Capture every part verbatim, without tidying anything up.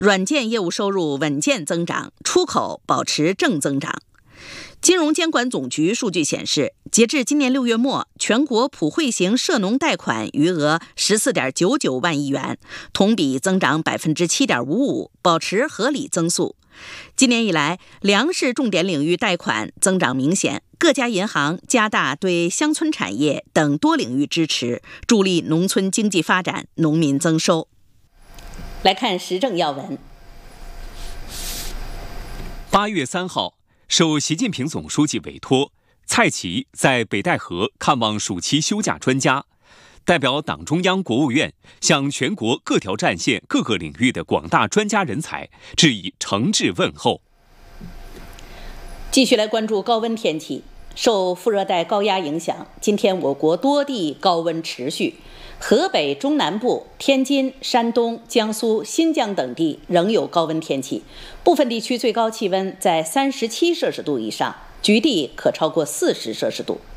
软件业务收入稳健增长，出口保持正增长。金融监管总局数据显示，截至今年六月末，全国普惠型涉农贷款余额十四点九九万亿元，同比增长百分之七点五五，保持合理增速。今年以来，粮食重点领域贷款增长明显，各家银行加大对乡村产业等多领域支持，助力农村经济发展、农民增收。来看时政要闻。 八月三号，受习近平总书记委托，蔡奇在北戴河看望暑期休假专家，代表党中央、国务院向全国各条战线各个领域的广大专家人才致以诚挚问候。 继续来关注高温天气。受副热带高压影响，今天我国多地高温持续，河北中南部、天津、山东、江苏、新疆等地仍有高温天气，部分地区最高气温在三十七摄氏度以上，局地可超过四十摄氏度。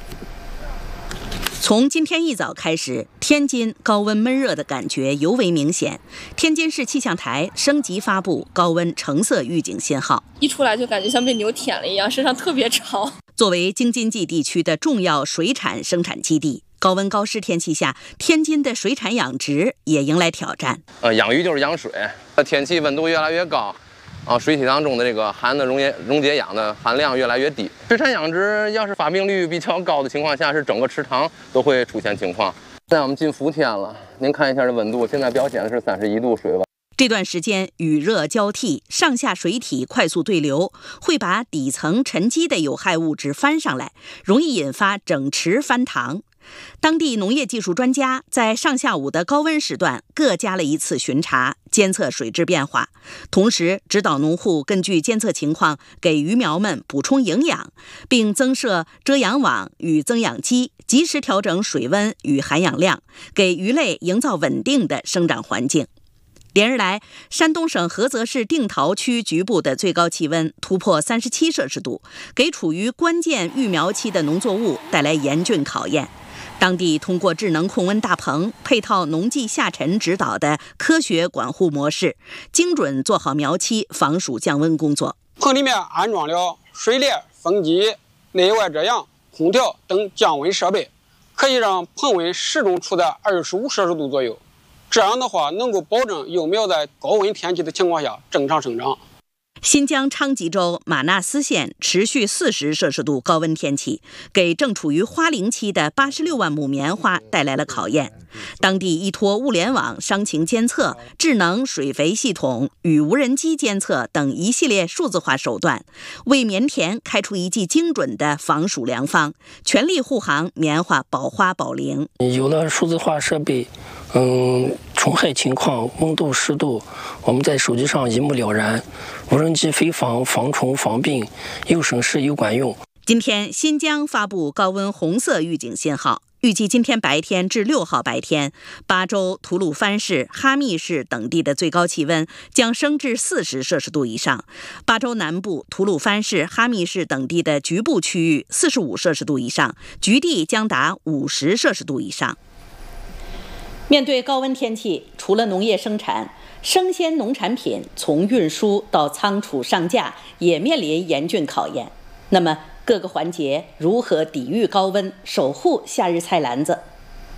从今天一早开始，天津高温闷热的感觉尤为明显。天津市气象台升级发布高温橙色预警信号， 一出来就感觉像被牛舔了一样，身上特别潮。 作为京津冀地区的重要水产生产基地，高温高湿天气下，天津的水产养殖也迎来挑战。 呃，养鱼就是养水，天气温度越来越高。啊，水体当中的这个含的溶解溶解氧的含量越来越低，水产养殖要是发病率比较高的情况下，是整个池塘都会出现情况。现在我们进伏天了，您看一下这温度，现在表显的是三十一度水温。 这段时间雨热交替，上下水体快速对流，会把底层沉积的有害物质翻上来，容易引发整池翻塘。当地农业技术专家在上下午的高温时段各加了一次巡查，监测水质变化，同时指导农户根据监测情况给鱼苗们补充营养，并增设遮阳网与增氧机，及时调整水温与含氧量，给鱼类营造稳定的生长环境。连日来，山东省菏泽市定陶区局部的最高气温突破三十七摄氏度，给处于关键育苗期的农作物带来严峻考验。当地通过智能控温大棚配套农技下沉指导的科学管护模式，精准做好苗期防暑降温工作。 棚里面安装了水帘、风机、内外遮阳、空调等降温设备，可以让棚温始终处在二十五摄氏度左右。这样的话，能够保证幼苗在高温天气的情况下正常生长。 新疆昌吉州玛纳斯县持续四十摄氏度高温天气，给正处于花龄期的八十六万亩棉花带来了考验。当地依托物联网伤情监测、智能水肥系统与无人机监测等一系列数字化手段，为棉田开出一剂精准的防暑良方，全力护航棉花保花保龄。 有了数字化设备，嗯，虫害情况、温度、湿度，我们在手机上一目了然。无人机飞防、防虫、防病，又省事又管用。 今天，新疆发布高温红色预警信号，预计今天白天至六号白天，巴州、吐鲁番市、哈密市等地的最高气温将升至四十摄氏度以上。巴州南部、吐鲁番市、哈密市等地的局部区域四十五摄氏度以上，局地将达五十摄氏度以上。面对高温天气，除了农业生产，生鲜农产品从运输到仓储上架也面临严峻考验。那么各个环节如何抵御高温，守护夏日菜篮子？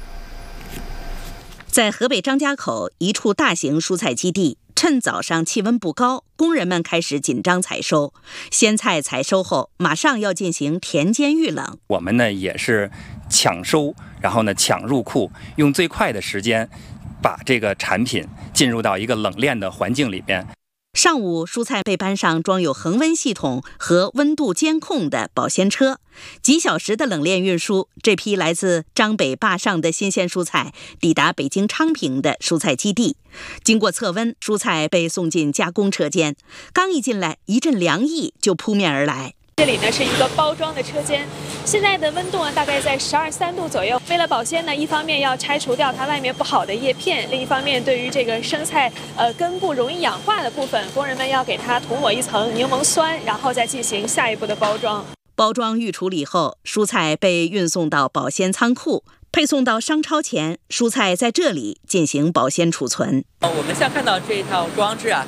在河北张家口一处大型蔬菜基地，趁早上气温不高，工人们开始紧张采收。鲜菜采收后，马上要进行田间预冷。 我们呢也是抢收，然后呢抢入库，用最快的时间把这个产品进入到一个冷链的环境里边。 上午，蔬菜被搬上装有恒温系统和温度监控的保鲜车，几小时的冷链运输，这批来自张北坝上的新鲜蔬菜抵达北京昌平的蔬菜基地。经过测温，蔬菜被送进加工车间，刚一进来，一阵凉意就扑面而来。 这里呢是一个包装的车间，现在的温度呢大概在十二三度左右。为了保鲜呢，一方面要拆除掉它外面不好的叶片，另一方面对于这个生菜呃根部容易氧化的部分，工人们要给它涂抹一层柠檬酸，然后再进行下一步的包装。 包装预处理后，蔬菜被运送到保鲜仓库， 配送到商超前，蔬菜在这里进行保鲜储存。 我们现在看到这套装置啊，